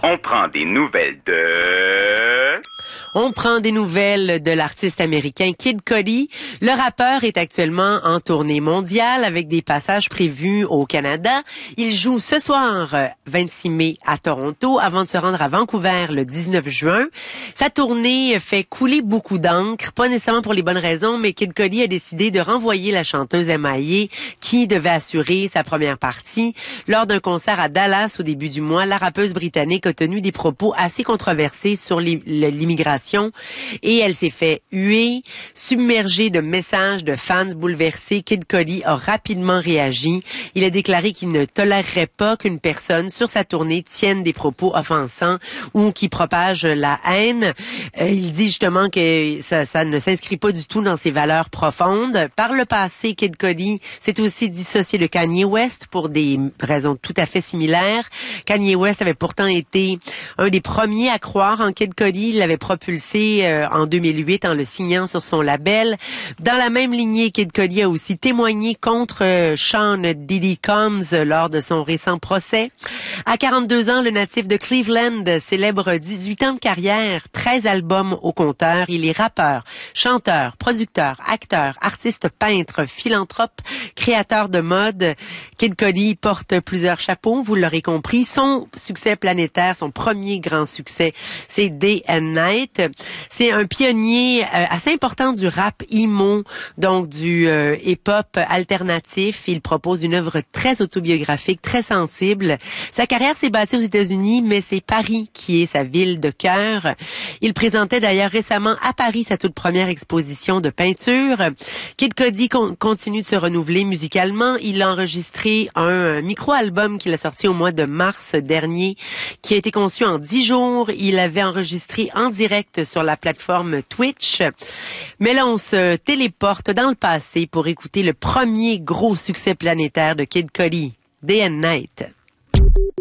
On prend des nouvelles de... On prend des nouvelles de l'artiste américain Kid Cudi. Le rappeur est actuellement en tournée mondiale avec des passages prévus au Canada. Il joue ce soir, 26 mai, à Toronto, avant de se rendre à Vancouver le 19 juin. Sa tournée fait couler beaucoup d'encre, pas nécessairement pour les bonnes raisons, mais Kid Cudi a décidé de renvoyer la chanteuse M.I.A. qui devait assurer sa première partie. Lors d'un concert à Dallas au début du mois, la rappeuse britannique a tenu des propos assez controversés sur l'immigration et elle s'est fait huer, submergée de messages de fans bouleversés. Kid Cudi a rapidement réagi. Il a déclaré qu'il ne tolérerait pas qu'une personne sur sa tournée tienne des propos offensants ou qui propage la haine. Il dit justement que ça ne s'inscrit pas du tout dans ses valeurs profondes. Par le passé, Kid Cudi s'est aussi dissocié de Kanye West pour des raisons tout à fait similaires. Kanye West avait pourtant été un des premiers à croire en Kid Cudi. Il l'avait propulsé en 2008 en le signant sur son label. Dans la même lignée, Kid Cudi a aussi témoigné contre Sean Diddy Combs lors de son récent procès. À 42 ans, le natif de Cleveland célèbre 18 ans de carrière, 13 albums au compteur. Il est rappeur, chanteur, producteur, acteur, artiste peintre, philanthrope, créateur de mode. Kid Cudi porte plusieurs chapeaux, vous l'aurez compris. Son succès planétaire, son premier grand succès, c'est Day and Night. C'est un pionnier assez important du rap emo, donc du hip-hop alternatif. Il propose une œuvre très autobiographique, très sensible. Sa carrière s'est bâtie aux États-Unis, mais c'est Paris qui est sa ville de cœur. Il présentait d'ailleurs récemment à Paris sa toute première exposition de peinture. Kid Cudi continue de se renouveler musicalement. Il a enregistré un micro-album qu'il a sorti au mois de mars dernier, qui a été conçu en 10 jours. Il avait enregistré en direct sur la plateforme Twitch. Mais là, on se téléporte dans le passé pour écouter le premier gros succès planétaire de Kid Cudi, Day and Night.